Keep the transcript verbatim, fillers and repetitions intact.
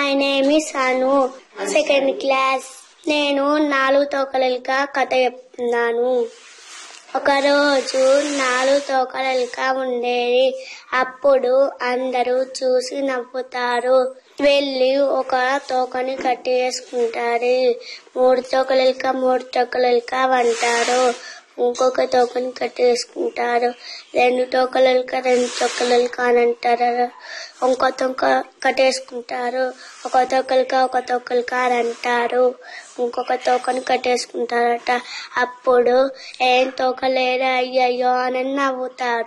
My name is Anu, second class. నేను నాలుగు తోకలెలుక కథ చెప్తున్నాను. ఒకరోజు నాలుగు తోకలెలుక ఉండేది. అప్పుడు అందరూ చూసి నవ్వుతారు. వెళ్ళి ఒక తోకని కట్టి వేసుకుంటారు. మూడు తోకలెలుక మూడు తోకలెలుక అంటారు. ఇంకొక తోకని కట్టేసుకుంటారు. రెండు తోకలెలుక రెండు తోకలెలుక అని అంటారు. ఇంకో తోక కట్టేసుకుంటారు. ఒక తోకలెలుక ఒక తోకలెలుక అని అంటారు. ఇంకొక తోకని కట్టేసుకుంటారట. అప్పుడు ఏం తోక లేదా అయ్యయ్యో అని నవ్వుతారు.